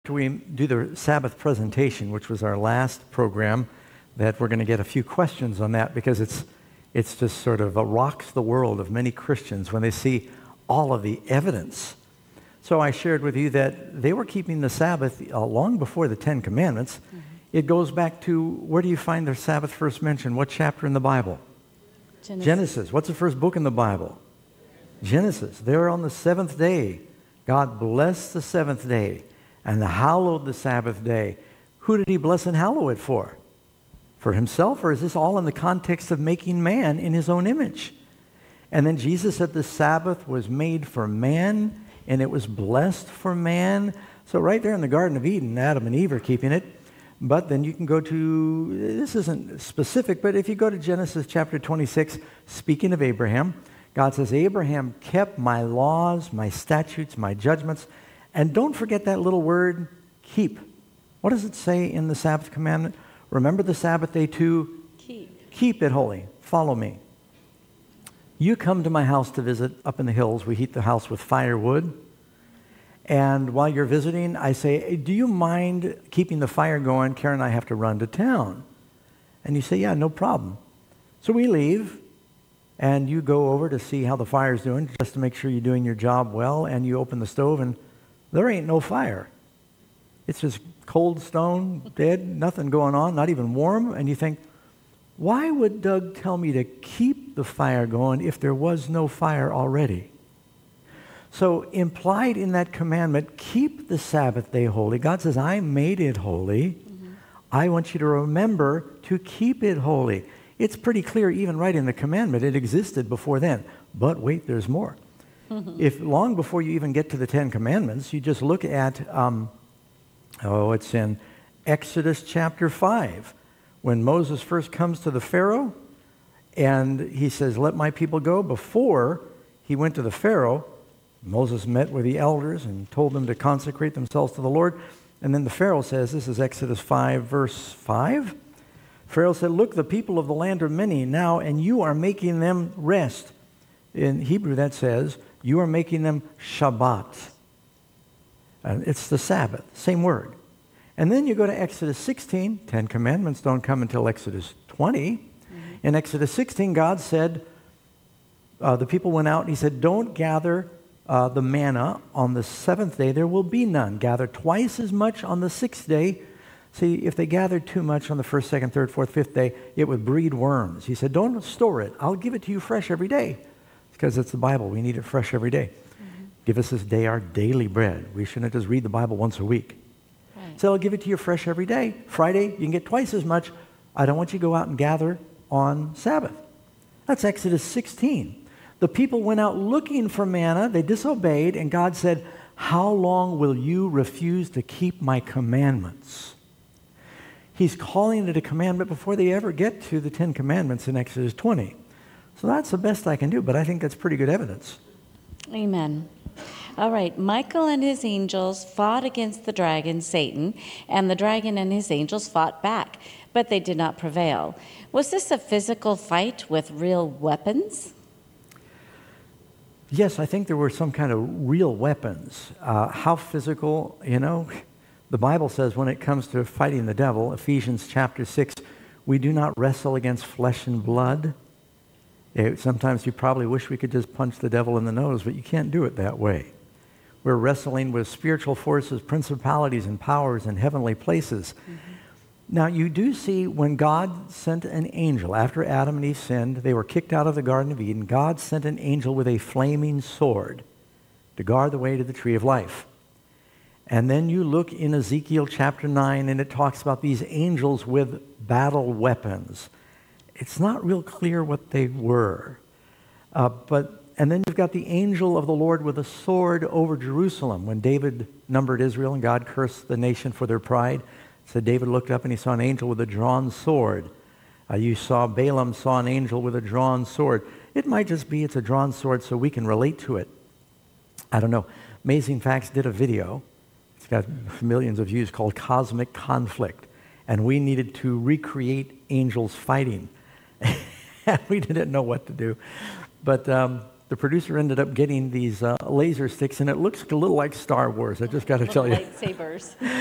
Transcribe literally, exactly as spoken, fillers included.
We do the Sabbath presentation, which was our last program, that we're going to get a few questions on that because it's it's just sort of uh, rocks the world of many Christians when they see all of the evidence. So I shared with you that they were keeping the Sabbath uh, long before the Ten Commandments. Mm-hmm. It goes back to, where do you find the Sabbath first mentioned? What chapter in the Bible? Genesis. Genesis. What's the first book in the Bible? Genesis. There on the seventh day, God blessed the seventh day and hallowed the Sabbath day. Who did he bless and hallow it for? For himself, or is this all in the context of making man in his own image? And then Jesus said the Sabbath was made for man, and it was blessed for man. So right there in the Garden of Eden, Adam and Eve are keeping it. But then you can go to, this isn't specific, but if you go to Genesis chapter twenty-six, speaking of Abraham, God says, Abraham kept my laws, my statutes, my judgments. And don't forget that little word, keep. What does it say in the Sabbath commandment? Remember the Sabbath day to keep. Keep it holy. Follow me. You come to my house to visit up in the hills. We heat the house with firewood. And while you're visiting, I say, hey, do you mind keeping the fire going? Karen and I have to run to town. And you say, yeah, no problem. So we leave, and you go over to see how the fire's doing, just to make sure you're doing your job well, and you open the stove, and there ain't no fire. It's just cold stone, dead, nothing going on, not even warm. And you think, why would Doug tell me to keep the fire going if there was no fire already? So implied in that commandment, keep the Sabbath day holy. God says, I made it holy. Mm-hmm. I want you to remember to keep it holy. It's pretty clear, even right in the commandment, it existed before then. But wait, there's more. If long before you even get to the Ten Commandments, you just look at, um, oh, it's in Exodus chapter five, when Moses first comes to the Pharaoh, and he says, let my people go. Before he went to the Pharaoh, Moses met with the elders and told them to consecrate themselves to the Lord. And then the Pharaoh says, this is Exodus five, verse five. Pharaoh said, look, the people of the land are many now, and you are making them rest. In Hebrew, that says, you are making them Shabbat. And it's the Sabbath, same word. And then you go to Exodus sixteen. Ten Commandments don't come until Exodus twenty. Mm-hmm. In Exodus sixteen, God said, uh, the people went out, and he said, don't gather uh, the manna on the seventh day. There will be none. Gather twice as much on the sixth day. See, if they gathered too much on the first, second, third, fourth, fifth day, it would breed worms. He said, don't store it. I'll give it to you fresh every day. Because it's the Bible. We need it fresh every day. Mm-hmm. Give us this day our daily bread. We shouldn't just read the Bible once a week. Right. So I'll give it to you fresh every day. Friday, you can get twice as much. I don't want you to go out and gather on Sabbath. That's Exodus sixteen. The people went out looking for manna. They disobeyed, and God said, how long will you refuse to keep my commandments? He's calling it a commandment before they ever get to the Ten Commandments in Exodus twenty. So that's the best I can do, but I think that's pretty good evidence. Amen. All right, Michael and his angels fought against the dragon, Satan, and the dragon and his angels fought back, but they did not prevail. Was this a physical fight with real weapons? Yes, I think there were some kind of real weapons. Uh, how physical, you know? The Bible says when it comes to fighting the devil, Ephesians chapter six, we do not wrestle against flesh and blood. Sometimes you probably wish we could just punch the devil in the nose, but you can't do it that way. We're wrestling with spiritual forces, principalities, and powers in heavenly places. Mm-hmm. Now, you do see when God sent an angel, after Adam and Eve sinned, they were kicked out of the Garden of Eden. God sent an angel with a flaming sword to guard the way to the tree of life. And then you look in Ezekiel chapter nine, and it talks about these angels with battle weapons. It's not real clear what they were. Uh, but and then you've got the angel of the Lord with a sword over Jerusalem. When David numbered Israel and God cursed the nation for their pride, so David looked up and he saw an angel with a drawn sword. Uh, you saw Balaam saw an angel with a drawn sword. It might just be it's a drawn sword so we can relate to it. I don't know. Amazing Facts did a video. It's got millions of views called Cosmic Conflict. And we needed to recreate angels fighting. We didn't know what to do. But um, the producer ended up getting these uh, laser sticks, and it looks a little like Star Wars. I just got to tell you. Lightsabers.